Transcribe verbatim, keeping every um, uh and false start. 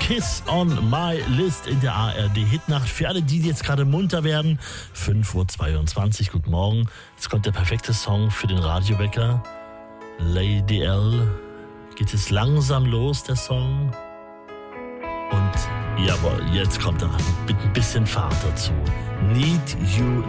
Kiss on My List in der A R D-Hitnacht. Für alle, die jetzt gerade munter werden, fünf Uhr zweiundzwanzig, guten Morgen. Jetzt kommt der perfekte Song für den Radiowecker. Lady L. Geht es langsam los, der Song. Und jawohl, jetzt kommt er mit ein bisschen Fahrt dazu. Need You